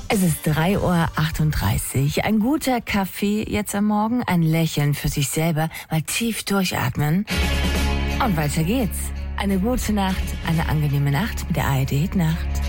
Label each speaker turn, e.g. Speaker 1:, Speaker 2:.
Speaker 1: Es ist 3:38 Uhr. Ein guter Kaffee jetzt am Morgen, ein Lächeln für sich selber, mal tief durchatmen. Und weiter geht's. Eine gute Nacht, eine angenehme Nacht mit der ARD Hit Nacht.